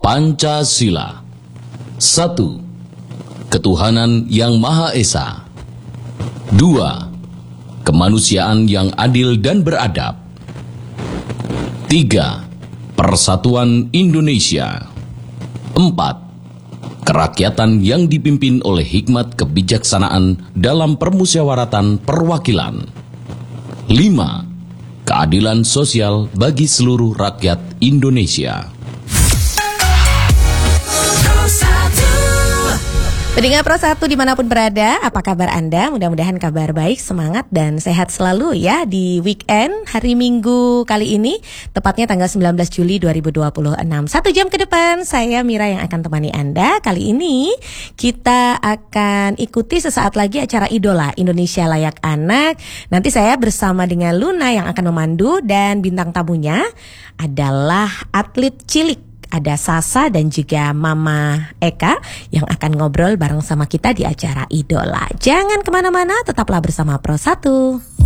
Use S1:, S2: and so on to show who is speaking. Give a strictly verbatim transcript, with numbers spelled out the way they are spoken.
S1: Pancasila. Satu, ketuhanan yang Maha Esa. Dua, kemanusiaan yang adil dan beradab. Tiga, persatuan Indonesia. Empat, kerakyatan yang dipimpin oleh hikmat kebijaksanaan dalam permusyawaratan perwakilan. Lima, keadilan sosial bagi seluruh rakyat Indonesia.
S2: Pendengar Pro satu dimanapun berada, apa kabar Anda? Mudah-mudahan kabar baik, semangat dan sehat selalu ya di weekend hari Minggu kali ini, tepatnya tanggal sembilan belas Juli dua ribu dua puluh enam. Satu jam ke depan, saya Mira yang akan temani Anda. Kali ini kita akan ikuti sesaat lagi acara Idola Indonesia Layak Anak. Nanti saya bersama dengan Luna yang akan memandu dan bintang tamunya adalah atlet cilik. Ada Sasa dan juga Mama Eka yang akan ngobrol bareng sama kita di acara Idola. Jangan kemana-mana, tetaplah bersama Pro satu.